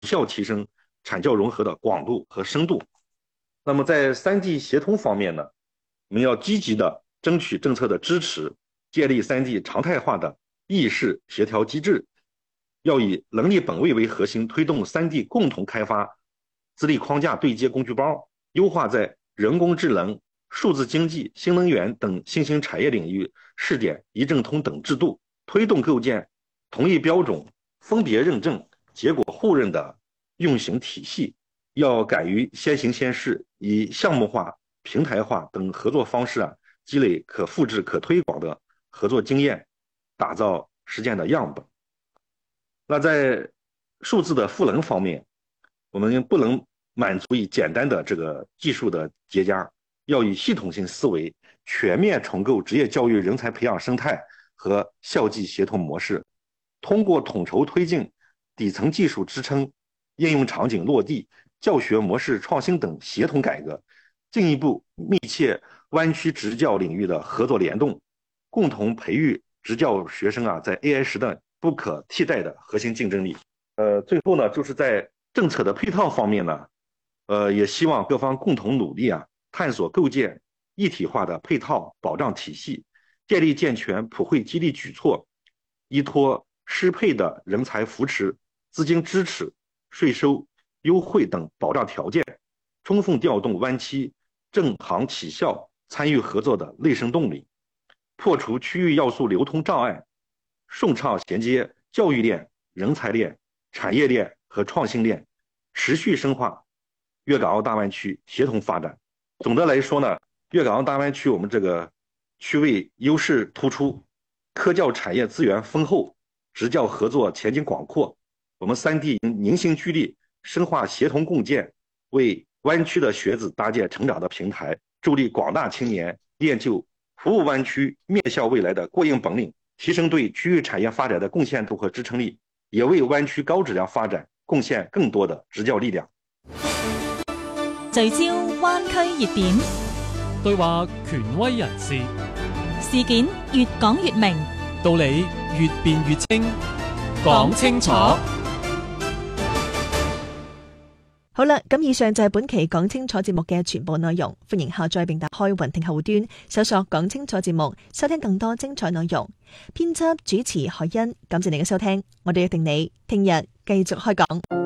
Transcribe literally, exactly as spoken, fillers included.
效提升产教融合的广度和深度。那么在 三 D 协同方面呢，我们要积极的争取政策的支持，建立 三 D 常态化的议事协调机制，要以能力本位为核心，推动 三 D 共同开发资历框架对接工具包，优化在人工智能、数字经济、新能源等新兴产业领域试点一证通等制度，推动构建同一标准、分别认证、结果互认的运行体系。要敢于先行先试，以项目化、平台化等合作方式啊，积累可复制、可推广的合作经验，打造实践的样本。那在数字的赋能方面，我们不能满足于简单的这个技术的叠加，要以系统性思维全面重构职业教育人才培养生态和校际协同模式，通过统筹推进底层技术支撑、应用场景落地、教学模式创新等协同改革，进一步密切湾区职教领域的合作联动，共同培育职教学生啊在 A I 时代不可替代的核心竞争力。呃，最后呢，就是在政策的配套方面呢，呃，也希望各方共同努力啊，探索构建一体化的配套保障体系，建立健全普惠激励举措，依托适配的人才扶持、资金支持、税收优惠等保障条件，充分调动湾区政行企校参与合作的内生动力，破除区域要素流通障碍，顺畅衔接教育链、人才链、产业链和创新链，持续深化粤港澳大湾区协同发展。总的来说呢，粤港澳大湾区我们这个区位优势突出，科教产业资源丰厚，职教合作前景广阔。我们 三 D 凝心聚力，深化协同共建，为湾区的学子搭建成长的平台，助力广大青年练就服务湾区面向未来的过硬本领，提升对区域产业发展的贡献度和支撑力，也为灣區高質量發展貢獻更多的執教力量。 聚焦灣區熱點， 對話權威人士， 事件越講越明， 道理越辯越清，講清楚。 好啦，咁以上就係本期講清楚節目嘅全部內容，歡迎下載並打開雲聽客戶端，搜索講清楚節目，收聽更多精彩內容。編輯主持海欣，感謝你嘅收聽，我哋約定你聽日繼續開講。